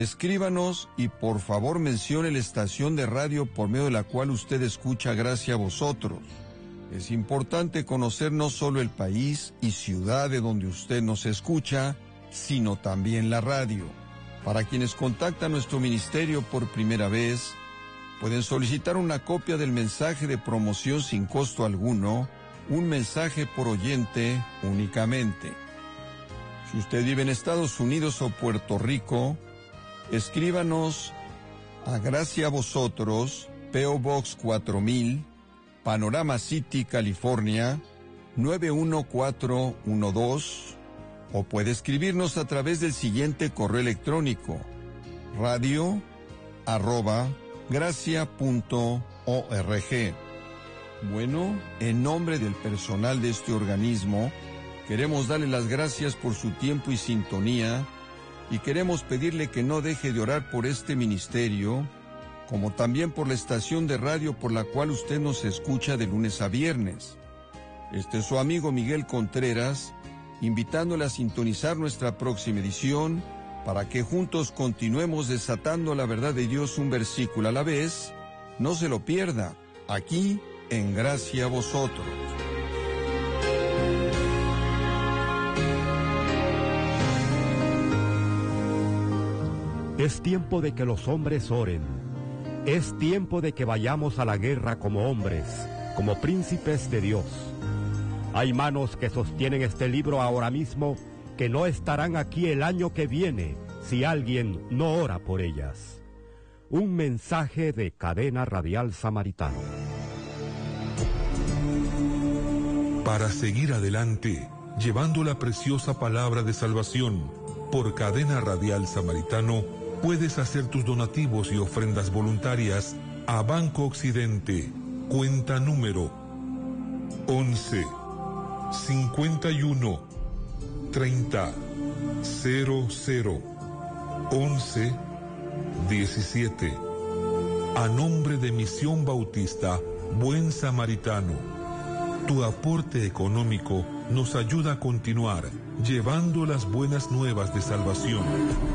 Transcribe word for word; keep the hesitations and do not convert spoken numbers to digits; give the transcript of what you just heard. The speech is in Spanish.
Escríbanos y por favor mencione la estación de radio por medio de la cual usted escucha Gracias a Vosotros. Es importante conocer no solo el país y ciudad de donde usted nos escucha, sino también la radio. Para quienes contactan nuestro ministerio por primera vez, pueden solicitar una copia del mensaje de promoción sin costo alguno, un mensaje por oyente únicamente. Si usted vive en Estados Unidos o Puerto Rico, escríbanos a Gracias a Vosotros, P O Box cuatro mil, Panorama City, California, nueve uno cuatro uno dos, o puede escribirnos a través del siguiente correo electrónico, radio arroba gracia punto org. Bueno, en nombre del personal de este organismo, queremos darle las gracias por su tiempo y sintonía, y queremos pedirle que no deje de orar por este ministerio, como también por la estación de radio por la cual usted nos escucha de lunes a viernes. Este es su amigo Miguel Contreras, invitándole a sintonizar nuestra próxima edición, para que juntos continuemos desatando la verdad de Dios un versículo a la vez. No se lo pierda, aquí en Gracias a Vosotros. Es tiempo de que los hombres oren. Es tiempo de que vayamos a la guerra como hombres, como príncipes de Dios. Hay manos que sostienen este libro ahora mismo que no estarán aquí el año que viene si alguien no ora por ellas. Un mensaje de Cadena Radial Samaritano. Para seguir adelante, llevando la preciosa palabra de salvación, por Cadena Radial Samaritano, puedes hacer tus donativos y ofrendas voluntarias a Banco Occidente, cuenta número once, cincuenta y uno, treinta, cero cero, once, diecisiete. A nombre de Misión Bautista Buen Samaritano, tu aporte económico nos ayuda a continuar llevando las buenas nuevas de salvación.